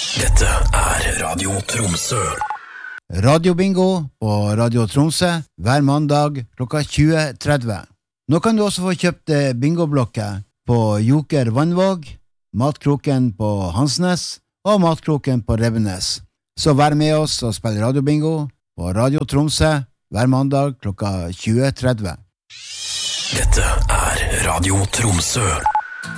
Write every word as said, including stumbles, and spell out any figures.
Dette er Radio Tromsø. Radio Bingo på Radio Tromsø hver mandag klokka tjue tretti. Nå kan du også få kjøpt bingoblokker på Joker Vannvåg, Matkroken på Hansnes og Matkroken på Revenes. Så vær med oss og spill Radio Bingo på Radio Tromsø hver mandag klokka tjue tretti. Dette er Radio Tromsø.